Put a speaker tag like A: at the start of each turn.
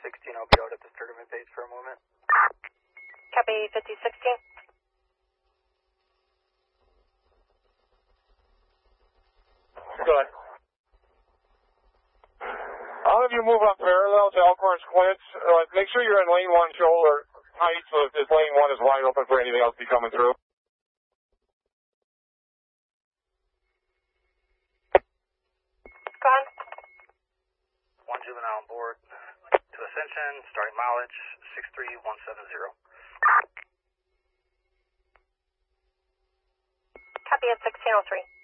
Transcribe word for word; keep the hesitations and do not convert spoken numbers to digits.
A: sixteen, I'll be out at the start of my base for a moment.
B: Copy fifty sixteen.
C: Good. I'll have you move up parallel to Elkhorn's Clint. Uh, make sure you're in lane one shoulder height so that this lane one is wide open for anything else to be coming through.
B: Gone.
A: One juvenile on board to Ascension, starting mileage six three one seven zero.
B: Copy at sixteen oh three.